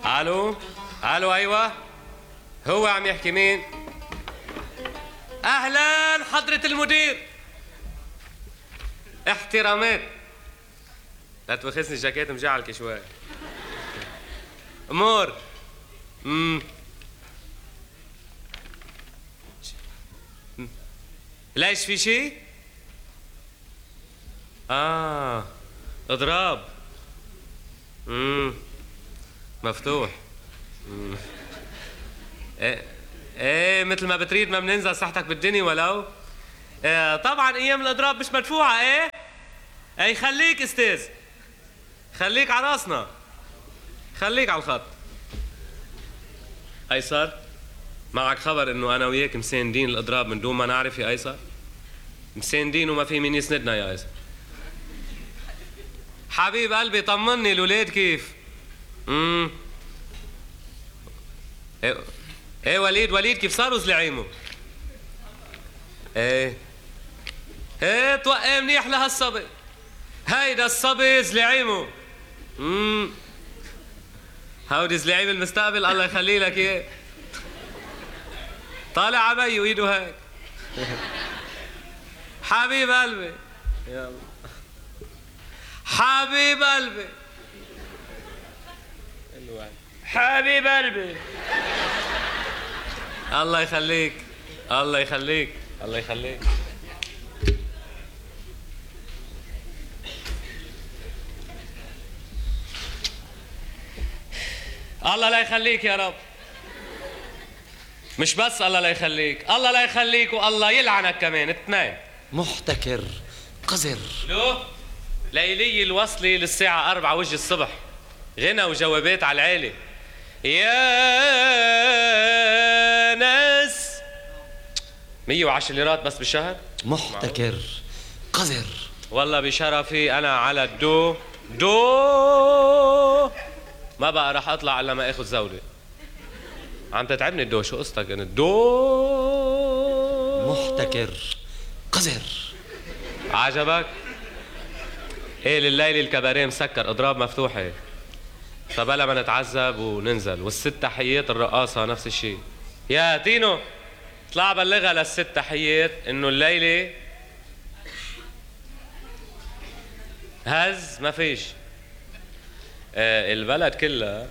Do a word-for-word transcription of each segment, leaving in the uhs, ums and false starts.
الو الو ايوه هو عم يحكي مين؟ اهلا حضرة المدير. احترامات. لا توخسني الجاكيت مجعلك شوي. امور امم ليش في شي؟ اه اضراب. امم مفتوح. امم ايه ايه مثل ما بتريد ما بننزل صحتك بالدنيا ولو. إيه طبعا ايام الاضراب مش مدفوعه. ايه اي خليك استاذ، خليك على راسنا، خليك على الخط. ايسر معك خبر انه انا وياك مساندين الاضراب من دون ما نعرف يا ايسر؟ مساندين وما في مين يسندنا يا ايسر. حبيب قلبي طمني الولاد كيف؟ امم ايه ايه وليد وليد كيف صاروا زلعيمه؟ ايه ايه توقع منيح لهالصبي. هيدا الصبي زلعيمه. امم هودي زلعيم المستقبل الله يخلي لك اياه. طالع عمي وايده هيك. حبيب قلبي يلا حبيب قلبي حبيب قلبي. الله يخليك الله يخليك الله يخليك. الله لا يخليك يا رب. مش بس الله لا يخليك، الله لا يخليك والله يلعنك كمان اثنين. محتكر قذر. لو ليلي الوصلي للساعة أربعة وجه الصبح، غنى وجوابات على العالي. يا ناس مية وعشرة ليرات بس بالشهر. محتكر قذر. والله بشرفي أنا على الدو دو ما بقى رح أطلع إلا ما آخذ زولة. عم تتعبني الدو، شو قصتك أنا الدو؟ محتكر قذر. عجبك؟ ايه لليل الكباريه مسكر اضراب مفتوحه. فبلا ما نتعذب وننزل. والست تحيات الرقاصه نفس الشيء. يا تينو اطلع بلغها للست تحيات انه الليله هز ما فيش. آه البلد كلها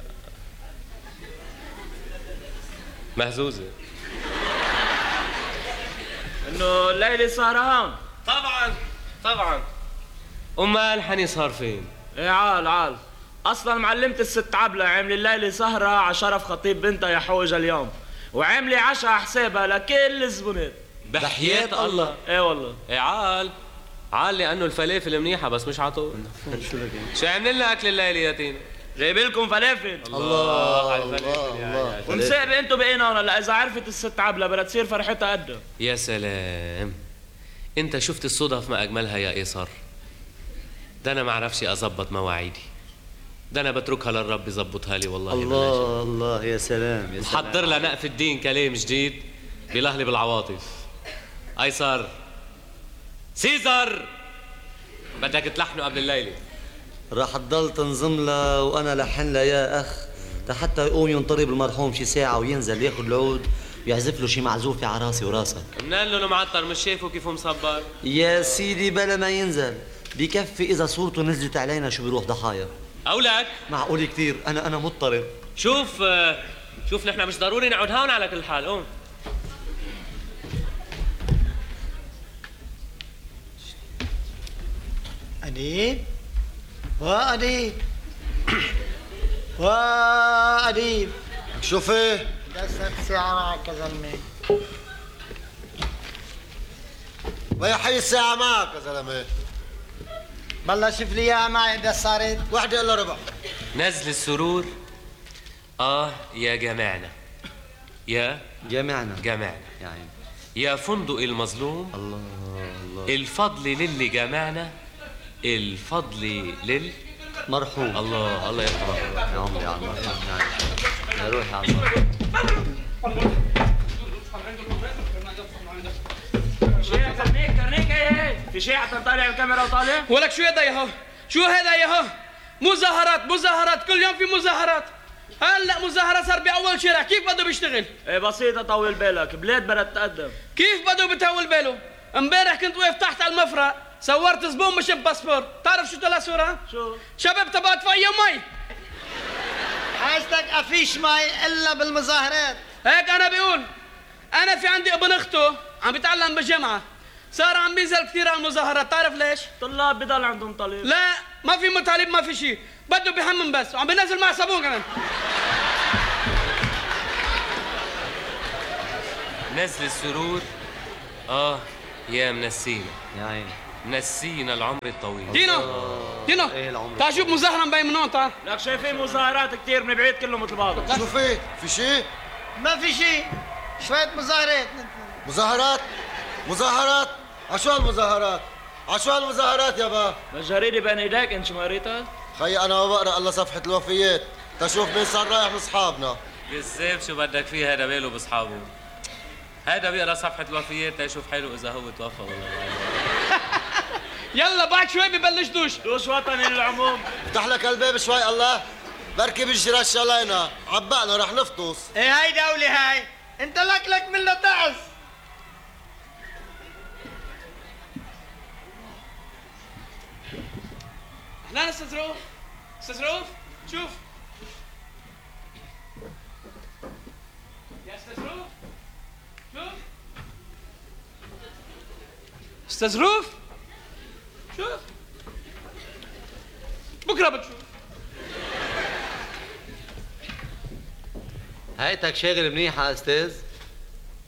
مهزوزه. انه الليله سهران. طبعا طبعا. امال حني صار فين؟ ايه عال عال. اصلا معلمة الست عبلة عامله الليله سهره على شرف خطيب بنتها يا حوجه اليوم، وعامله عشاء على حسابها لكل الزبونات. بحياة الله. ايه والله. ايه عال عال لانه الفلافل منيحه بس مش عطول. شو عاملين لنا اكل الليله يا تينا؟ جايب لكم فلافل. الله الله الله. ومساقبه انتوا بقينا هون. لا اذا عرفت الست عبلة بدها تصير فرحتها قدها. يا سلام، انت شفت الصدف ما اجملها يا ايسر. ده انا ما اعرفش اظبط مواعيدي، ده انا بتركها للرب يظبطها لي. والله الله الله يا سلام يا سلام. محضر لها نقف الدين كلام جديد بيلهلي بالعواطف. ايسر سيزر بدك تلحنه قبل الليله. راح تضل تنظم لها وانا لحن لها يا اخ حتى يقوم ينطرب المرحوم شي ساعه وينزل ياخذ العود ويعزف له شي معزوفه على راسي وراسك. منقال له معطر مش شايفه كيف مصبر؟ يا سيدي بلا ما ينزل بكفي اذا صورته نزلت علينا شو بيروح ضحايا. اولك معقول كثير. انا انا مضطرب. شوف شوف نحن مش ضروري نقعد هون على كل حال. قوم. أديب وأديب وأديب شوفي دست ساعة معك يا زلمة. ويا حي الساعة معك يا زلمة. بالله شوف لي إياها معي إذا صارت وحدة إلا ربع. نزل السرور. آه يا جماعنا يا جامعنا جماعنا يعني يا فندق المظلوم. الله الله. الفضل للي جمعنا، الفضل لل مرحوم. الله الله يرحمه. يا عمري على المرحوم يعني يا روحي على المرحوم. شيء كرنيك كرنيك ايه في شيء حتى طالع الكاميرا وطالع. ولك شو هذا ياهو؟ شو هذا ياهو؟ مظاهرات مظاهرات كل يوم في مظاهرات. هلا مظاهرة صار بأول شارع، كيف بده بيشتغل؟ ايه بسيطة، طول بالك، بلاد بدها تتقدم. كيف بده بيطول باله؟ امبارح كنت واقف تحت على المفرق، صورت زبون مش بباسبور، تعرف شو طلع صورة؟ شو؟ شباب تبعت فيا مي. حاجتك افيش مي الا بالمظاهرات. هيك أنا بقول، أنا في عندي ابن أخته عم بيتعلم بالجامعة، صار عم بينزل كثير على المظاهرات، تعرف ليش؟ طلاب بضل عندهم طليب. لا ما في مطالب ما في شيء، بده بيحمم بس وعم بينزل مع صابون كمان. نزل السرور. اه يا منسينا، يا عيني. منسينا العمر الطويل. دينو دينو إيه العمر تعال شوف مظاهرة مبين من هون، تعال. لك شايفين مظاهرات كتير من بعيد كلهم مثل بعض. شو في؟ في شيء؟ ما في شيء، شوية مظاهرات. مظاهرات؟ مظاهرات؟ عشو هالمظاهرات؟ عشو هالمظاهرات يابا؟ الجريدة بين ايديك انت ما قريتها؟ خيي انا ما بقرا الا صفحة الوفيات، تشوف مين صار رايح من اصحابنا. بالسيف شو بدك فيه، هذا باله باصحابه. هذا بيقرا صفحة الوفيات تيشوف حاله إذا هو توفى ولا لا. يلا بعد شوي ببلش دوش. دوش وطني للعموم. افتح لك الباب شوي الله، بركي بيجي رش علينا، عبقنا رح نفطس. ايه هاي دولة هاي، انت لك لك منه تعس. اهلا استاذ رؤوف. استاذ رؤوف شوف يا استاذ رؤوف، شوف استاذ رؤوف، شوف بكره بتشوف. هيتك شاغل منيح يا استاذ.